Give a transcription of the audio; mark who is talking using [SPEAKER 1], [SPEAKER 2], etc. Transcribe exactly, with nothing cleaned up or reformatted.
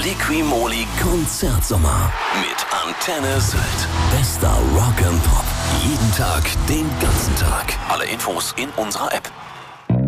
[SPEAKER 1] Liquimoli Konzertsommer mit Antenne Sylt. Bester Rock and Pop. Jeden Tag, den ganzen Tag. Alle Infos in unserer App.